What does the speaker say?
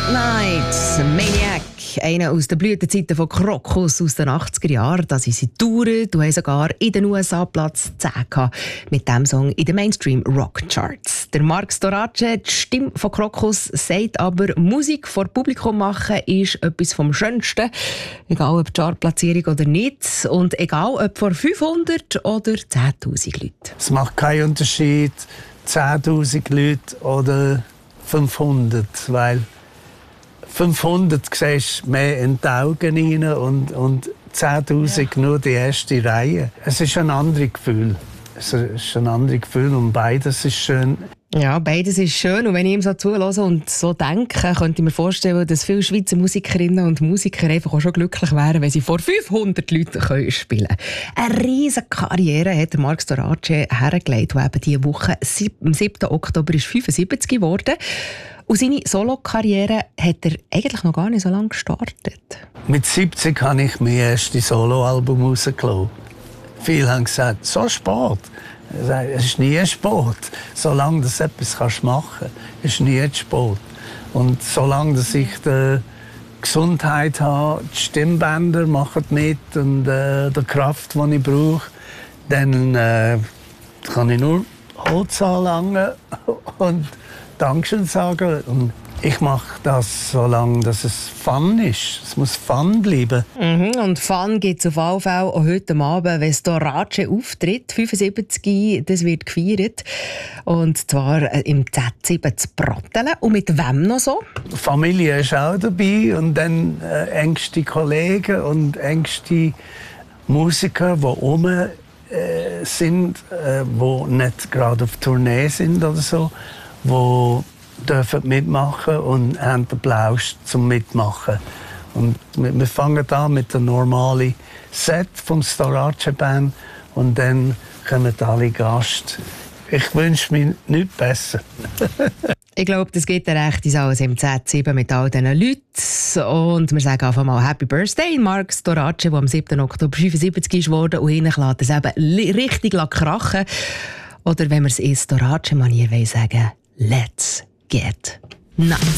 Night, Maniac. Einer aus den Blütenzeiten von Krokus aus den 80er Jahren. Da sind sie touren. Du hast sogar in den USA Platz 10 gehabt mit diesem Song in den Mainstream Rock Charts. Der Marc Storace, die Stimme von Krokus, sagt aber, Musik vor Publikum machen ist etwas vom Schönsten. Egal ob Chartplatzierung oder nicht. Und egal ob vor 500 oder 10'000 Leuten. Es macht keinen Unterschied, 10'000 Leute oder 500, weil 500 siehst du mehr in die Augen rein und 10'000 nur die erste Reihe. Es ist ein anderes Gefühl. Es ist ein anderes Gefühl und beides ist schön. Ja, beides ist schön. Und wenn ich ihm so zuhöre und so denke, könnte ich mir vorstellen, dass viele Schweizer Musikerinnen und Musiker einfach auch schon glücklich wären, wenn sie vor 500 Leuten spielen können. Eine riesige Karriere hat Marc Storace hergelegt, der eben diese Woche, am 7. Oktober, ist 75 geworden. Und seine Solo-Karriere hat er eigentlich noch gar nicht so lange gestartet. Mit 70 habe ich mein erstes Soloalbum rausgelassen. Viele haben gesagt, so spät. Es ist nie Sport. Solange du etwas machen kannst, ist nie Sport. Und solange dass ich die Gesundheit habe, die Stimmbänder machen mit und die Kraft, die ich brauche, dann kann ich nur Holz anlangen und Dankeschön sagen. Und ich mache das, solange dass es Fun ist. Es muss Fun bleiben. Und Fun gibt es auf jeden Fall auch heute Abend, wenn Storace auftritt. 75, das wird gefeiert. Und zwar im Z7 zu Brattelen. Und mit wem noch so? Die Familie ist auch dabei. Und dann engste Kollegen und engste Musiker, die sind, die nicht gerade auf Tournee sind oder so, die dürfen mitmachen und haben den Plausch zum Mitmachen. Und wir fangen an mit dem normalen Set vom Storace Band und dann kommen alle Gäste. Ich wünsche mir nichts besser. Ich glaube, das geht eine rechte Sache im Z7 mit all diesen Leuten. Und wir sagen einfach mal Happy Birthday, Marc Storace, der am 7. Oktober 75 ist worden. Und hinten lässt es eben richtig krachen. Oder wenn wir es in Storace-Manier sagen, let's get nuts.